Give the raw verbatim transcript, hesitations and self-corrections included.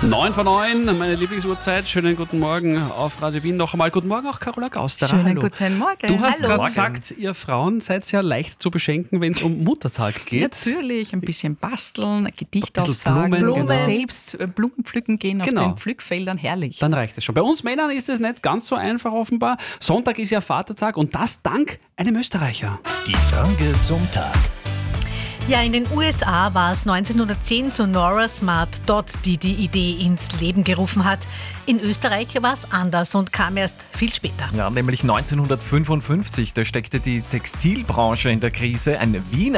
neun vor neun, meine Lieblingsuhrzeit. Schönen guten Morgen auf Radio Wien. Noch einmal guten Morgen auch Carola Gausterer. Schönen Hallo. guten Morgen. Du hast Hallo. gerade gesagt, ihr Frauen seid ja leicht zu beschenken, wenn es um Muttertag geht. Natürlich, ein bisschen basteln, ein Gedicht Ein bisschen aufsagen, Blumen, Blumen. genau. selbst äh, Blumen pflücken gehen Genau. auf den Pflückfeldern, herrlich. Dann reicht es schon. Bei uns Männern ist es nicht ganz so einfach offenbar. Sonntag ist ja Vatertag und das dank einem Österreicher. Die Frage zum Tag. Ja, in den U S A war es neunzehnhundertzehn Sonora Smart Dot, die die Idee ins Leben gerufen hat. In Österreich war es anders und kam erst viel später. Ja, nämlich neunzehnhundertfünfundfünfzig, da steckte die Textilbranche in der Krise. Ein Wiener